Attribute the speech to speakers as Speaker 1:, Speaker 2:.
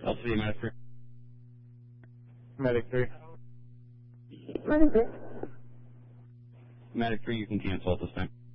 Speaker 1: LCD Medic 3.
Speaker 2: Medic 3.
Speaker 3: Medic 3.
Speaker 1: Medic 3, you can cancel at this time.